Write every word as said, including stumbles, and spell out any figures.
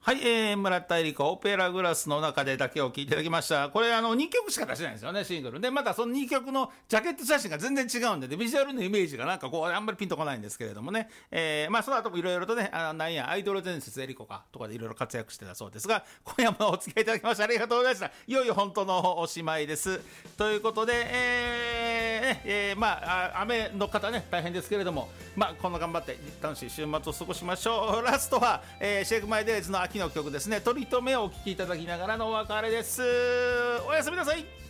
はい、えー、村田恵里子オペラグラスの中でだけを聴いていただきました。これあのにきょくしか出してないんですよね、シングルで。またそのにきょくのジャケット写真が全然違うんで、でビジュアルのイメージがなんかこうあんまりピンとこないんですけれどもね、えー、まあその後もいろいろとね、あなんやアイドル伝説恵里子かとかでいろいろ活躍してたそうですが、今夜もお付き合いいただきましてありがとうございました。いよいよ本当のおしまいです。ということで、えーえー、まあ雨の方ね大変ですけれども、まあこの頑張って楽しい週末を過ごしましょう。ラストは、えー、シェイクマイデイズの秋の曲ですね、取り留めをお聴きいただきながらのお別れです。おやすみなさい。